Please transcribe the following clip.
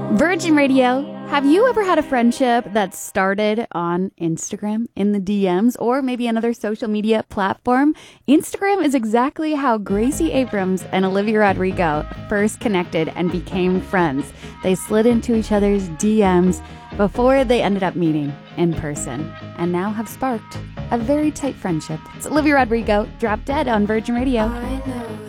Virgin Radio. Have you ever had a friendship that started on Instagram in the DMs or maybe another social media platform? Instagram is exactly how Gracie Abrams and Olivia Rodrigo first connected and became friends. They slid into each other's DMs before they ended up meeting in person and now have sparked a very tight friendship. It's Olivia Rodrigo, Drop Dead on Virgin Radio. I know